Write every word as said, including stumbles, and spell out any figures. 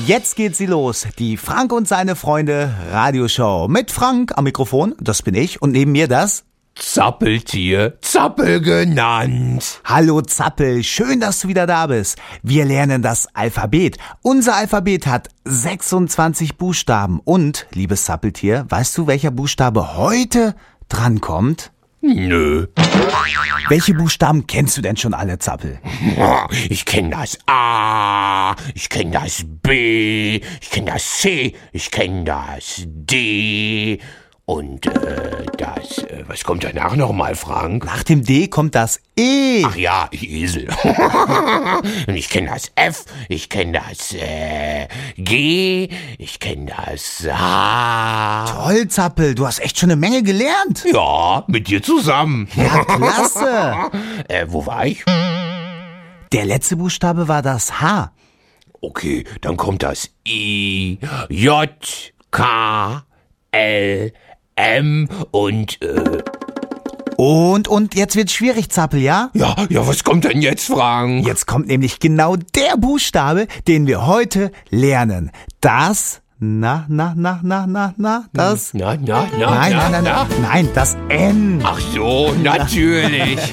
Jetzt geht sie los, die Frank und seine Freunde Radioshow. Mit Frank am Mikrofon, das bin ich, und neben mir das Zappeltier, Zappel genannt. Hallo Zappel, schön, dass du wieder da bist. Wir lernen das Alphabet. Unser Alphabet hat sechsundzwanzig Buchstaben. Und, liebes Zappeltier, weißt du, welcher Buchstabe heute drankommt? Nö. Welche Buchstaben kennst du denn schon alle, Zappel? Ich kenne das A, ich kenne das B, ich kenne das C, ich kenne das D und äh, das, äh, was kommt danach nochmal, Frank? Nach dem D kommt das E. Ach ja, Esel. Und ich kenne das F, ich kenne das äh, G, ich kenne das H. Toll, Zappel, du hast echt schon eine Menge gelernt. Ja, mit dir zusammen. Ja, klasse. äh, wo war ich? Der letzte Buchstabe war das H. Okay, dann kommt das I, J, K, L, M und, äh... Und, und jetzt wird's schwierig, Zappel, ja? Ja, ja, was kommt denn jetzt, Frank? Jetzt kommt nämlich genau der Buchstabe, den wir heute lernen. Das, na, na, na, na, na, na, das... Na, na, na, Nein, na, nein, nein, na. nein, nein, das N. Ach so, natürlich.